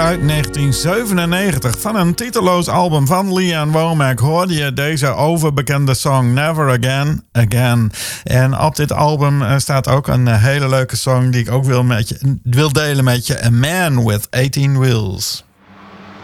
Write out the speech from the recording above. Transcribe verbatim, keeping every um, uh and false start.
uit negentien zevenennegentig. Van een titeloos album van Lee Ann Womack hoorde je deze overbekende song Never Again, Again. En op dit album staat ook een hele leuke song die ik ook wil, met je, wil delen met je. A Man with eighteen Wheels.